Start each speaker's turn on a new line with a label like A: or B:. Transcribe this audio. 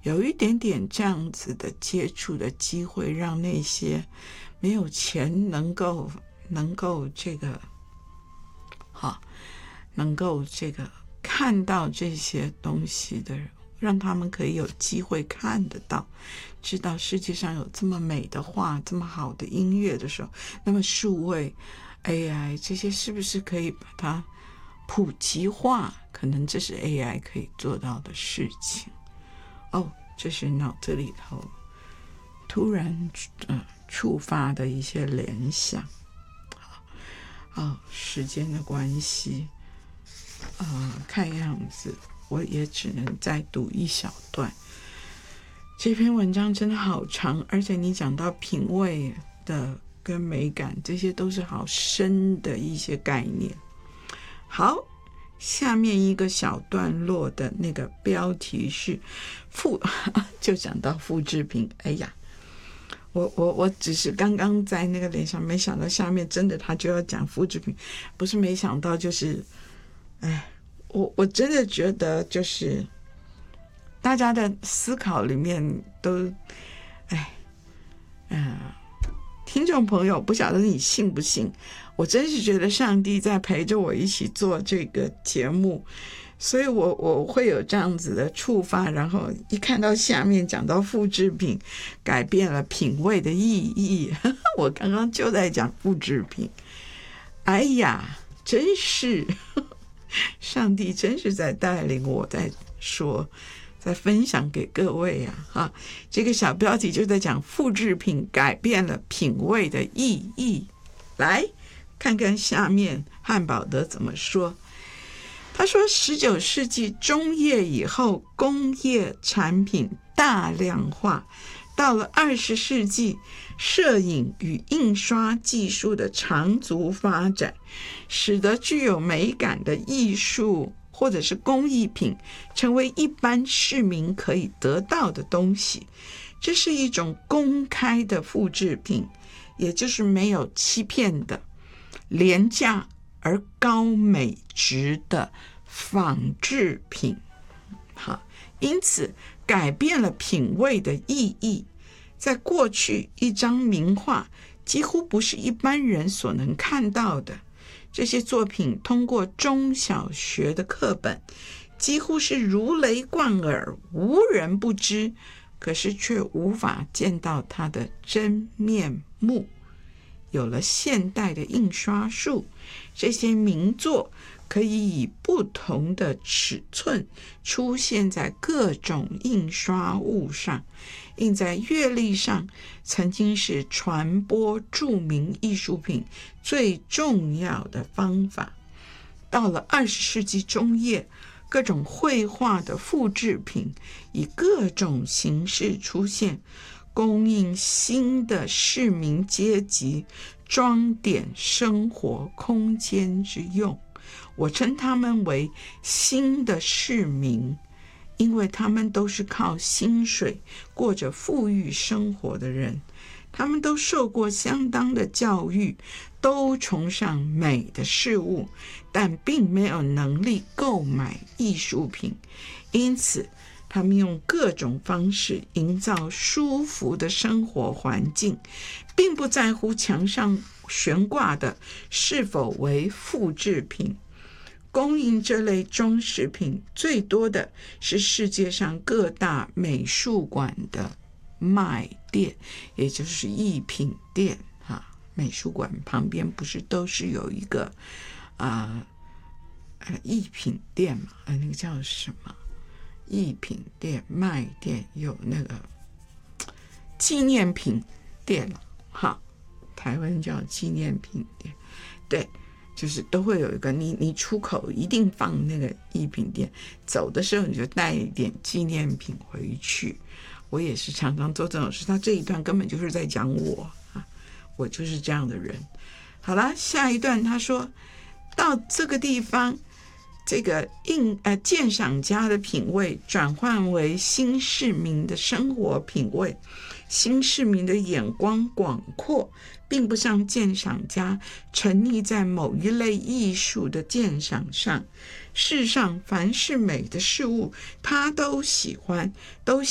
A: 有一点点这样子的接触的机会，让那些没有钱能够这个能够这个看到这些东西的人，让他们可以有机会看得到，知道世界上有这么美的画，这么好的音乐的时候，那么数位 AI 这些是不是可以把它普及化？可能这是 AI 可以做到的事情。这是脑子里头突然触发的一些联想。时间的关系，看样子我也只能再读一小段。这篇文章真的好长，而且你讲到品味的跟美感，这些都是好深的一些概念。好，下面一个小段落的那个标题是就讲到复制品。哎呀，我只是刚刚在那个联想，没想到下面真的他就要讲复制品，不是没想到，就是我真的觉得就是大家的思考里面都听众朋友，不晓得你信不信，我真是觉得上帝在陪着我一起做这个节目，所以我会有这样子的触发，然后一看到下面讲到复制品改变了品味的意义，我刚刚就在讲复制品。哎呀，真是上帝真是在带领我，在说，在分享给各位这个小标题就在讲复制品改变了品味的意义。来看看下面汉堡德怎么说。他说19世纪中叶以后，工业产品大量化，到了20世纪，摄影与印刷技术的长足发展，使得具有美感的艺术或者是工艺品成为一般市民可以得到的东西。这是一种公开的复制品，也就是没有欺骗的、廉价而高美质的仿制品。因此改变了品味的意义。在过去，一张名画几乎不是一般人所能看到的，这些作品通过中小学的课本几乎是如雷贯耳，无人不知，可是却无法见到它的真面目。有了现代的印刷术，这些名作可以以不同的尺寸出现在各种印刷物上。印在月历上曾经是传播著名艺术品最重要的方法。到了20世纪中叶，各种绘画的复制品以各种形式出现，供应新的市民阶级装点生活空间之用。我称他们为新的市民，因为他们都是靠薪水过着富裕生活的人，他们都受过相当的教育，都崇尚美的事物，但并没有能力购买艺术品，因此他们用各种方式营造舒服的生活环境，并不在乎墙上悬挂的是否为复制品。供应这类装饰品最多的是世界上各大美术馆的卖店，也就是艺品店。美术馆旁边不是都是有一个艺品店嘛？那个叫什么？艺品店、卖店，有那个纪念品店台湾叫纪念品店，对。就是都会有一个你出口一定放那个艺品店，走的时候你就带一点纪念品回去。我也是常常做这种事，他这一段根本就是在讲我就是这样的人。好了，下一段他说到这个地方，这个鉴赏家的品味转换为新市民的生活品味。新市民的眼光广阔，并不像鉴赏家沉溺在某一类艺术的鉴赏上。世上凡是美的事物他都喜欢，都